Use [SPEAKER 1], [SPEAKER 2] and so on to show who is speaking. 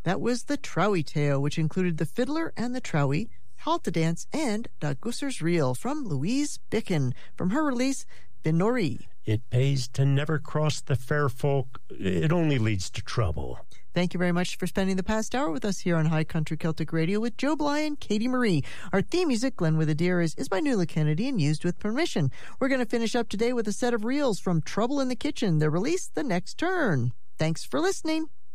[SPEAKER 1] That was the Trowie Tale, which included The Fiddler and the Trowie, Halt to Dance, and Da Gusser's Reel from Louise Bicken from her release, Binori.
[SPEAKER 2] It pays to never cross the fair folk. It only leads to trouble.
[SPEAKER 1] Thank you very much for spending the past hour with us here on High Country Celtic Radio with Joe Bly and Katie Marie. Our theme music, Glen with a Deer, is by Nuala Kennedy and used with permission. We're going to finish up today with a set of reels from Trouble in the Kitchen. Their release, The Next Turn. Thanks for listening.